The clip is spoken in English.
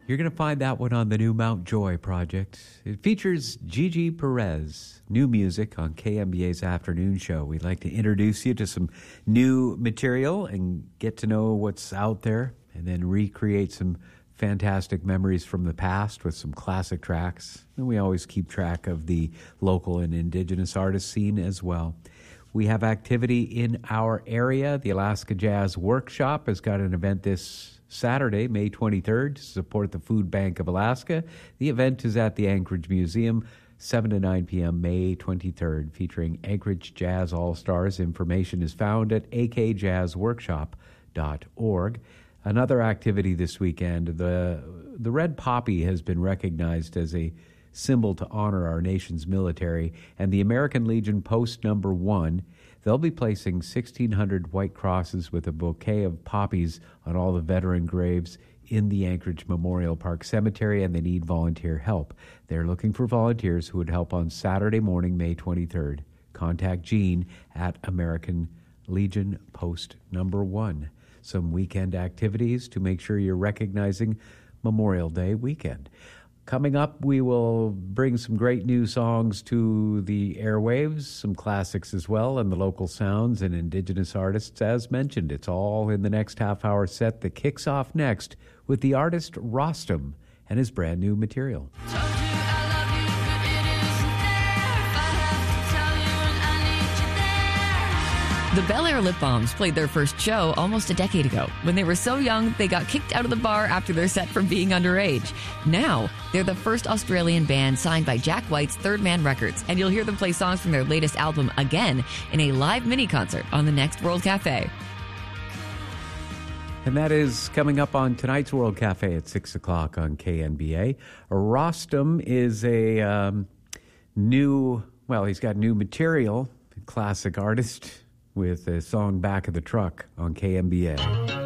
You're going to find that one on the new Mount Joy project. It features Gigi Perez, new music on KMBA's afternoon show. We'd like to introduce you to some new material and get to know what's out there, and then recreate some fantastic memories from the past with some classic tracks. And we always keep track of the local and indigenous artist scene as well. We have activity in our area. The Alaska Jazz Workshop has got an event this Saturday, May 23rd, to support the Food Bank of Alaska. The event is at the Anchorage Museum, 7 to 9 p.m., May 23rd, featuring Anchorage Jazz All-Stars. Information is found at akjazzworkshop.org. Another activity this weekend, the red poppy has been recognized as a symbol to honor our nation's military, and the American Legion Post Number 1, they'll be placing 1,600 white crosses with a bouquet of poppies on all the veteran graves in the Anchorage Memorial Park Cemetery, and they need volunteer help. They're looking for volunteers who would help on Saturday morning, May 23rd. Contact Jean at American Legion Post Number 1. Some weekend activities to make sure you're recognizing Memorial Day weekend. Coming up, we will bring some great new songs to the airwaves, some classics as well, and the local sounds and indigenous artists. As mentioned, it's all in the next half-hour set that kicks off next with the artist Rostam and his brand new material. The Bel Air Lip Bombs played their first show almost a decade ago. When they were so young, they got kicked out of the bar after their set for being underage. Now, they're the first Australian band signed by Jack White's Third Man Records, and you'll hear them play songs from their latest album again in a live mini-concert on the next World Cafe. And that is coming up on tonight's World Cafe at 6 o'clock on KNBA. Rostam is a he's got new material, classic artist, with a song Back of the Truck on KMBA.